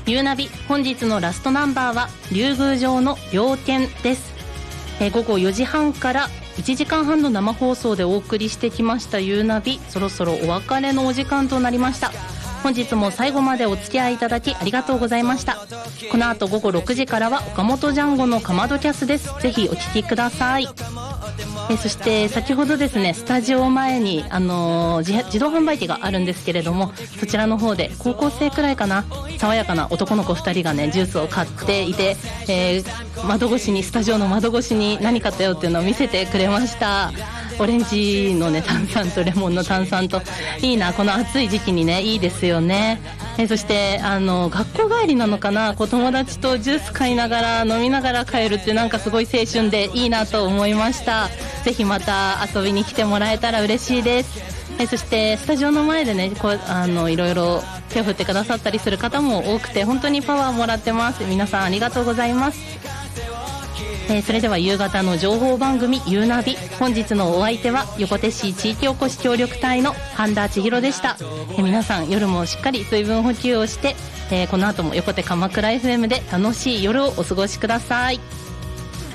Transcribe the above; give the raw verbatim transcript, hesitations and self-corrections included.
ゆうナビ、本日のラストナンバーは竜宮城の猟犬です。えー、午後よじはんからいちじかんはんの生放送でお送りしてきましたゆうナビ、そろそろお別れのお時間となりました。本日も最後までお付き合いいただきありがとうございました。この後午後ろくじからは岡本ジャンゴのかまどキャスです。ぜひお聞きください。えそして先ほどですね、スタジオ前に、あのー、自, 自動販売機があるんですけれども、そちらの方で高校生くらいかな、爽やかな男の子ふたりがねジュースを買っていて、えー、窓越しにスタジオの窓越しに何買ったよっていうのを見せてくれました。オレンジのね炭酸とレモンの炭酸と、いいな、この暑い時期にねいいですよね。えそしてあの学校帰りなのかな、こう友達とジュース買いながら飲みながら帰るって、なんかすごい青春でいいなと思いました。ぜひまた遊びに来てもらえたら嬉しいです。えそしてスタジオの前でねこうあのいろいろ手を振ってくださったりする方も多くて、本当にパワーもらってます。皆さんありがとうございます。えー、それでは夕方の情報番組ゆうナビ、本日のお相手は横手市地域おこし協力隊の半田千尋でした。えー、皆さん夜もしっかり水分補給をして、えー、この後も横手鎌倉 エフエム で楽しい夜をお過ごしください。